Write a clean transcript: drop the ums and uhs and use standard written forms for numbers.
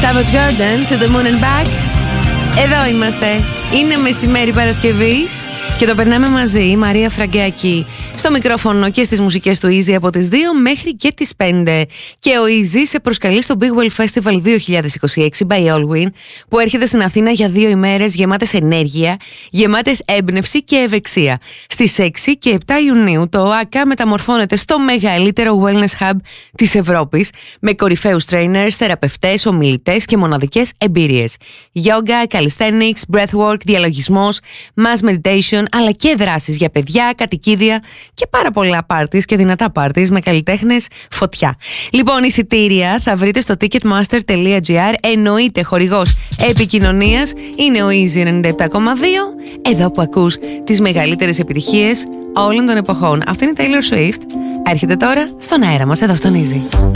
Savage Garden, To the Moon and Back. Εδώ είμαστε. Είναι μεσημέρι Παρασκευής και το περνάμε μαζί. Η Μαρία Φραγκάκη στο μικρόφωνο και στις μουσικές του Easy από τις 2 μέχρι και τις 5. Και ο Easy σε προσκαλεί στο Big Well Festival 2026 by Allwyn, που έρχεται στην Αθήνα για 2 ημέρες γεμάτες ενέργεια, γεμάτες έμπνευση και ευεξία. Στις 6 και 7 Ιουνίου το ΟΑΚΑ μεταμορφώνεται στο μεγαλύτερο wellness hub της Ευρώπης, με κορυφαίους trainers, θεραπευτές, ομιλητές και μοναδικές εμπειρίες. Yoga, calisthenics, breathwork, διαλογισμός, mass meditation, αλλά και δράσεις για παιδιά, κατοικίδια και πάρα πολλά πάρτις και δυνατά πάρτις με καλλιτέχνες φωτιά. Λοιπόν, εισιτήρια θα βρείτε στο ticketmaster.gr. Εννοείται χορηγός επικοινωνίας είναι ο Easy 97,2, εδώ που ακούς τις μεγαλύτερες επιτυχίες όλων των εποχών. Αυτή είναι η Taylor Swift. Έρχεται τώρα στον αέρα μας, εδώ στον Easy.